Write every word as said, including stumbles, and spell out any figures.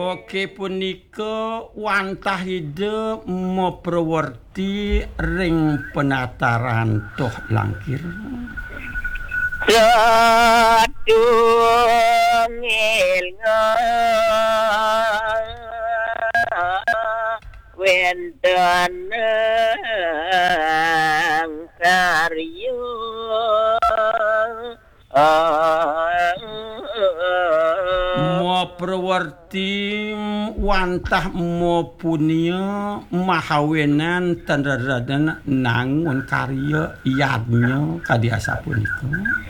Oke punika wantah ide maprawerti ring penataran toh langkir. Sadungil wenten karyo maprawerti wantah mapunia mahawenan tandaradan nangun karya yadnya kadiasa punika.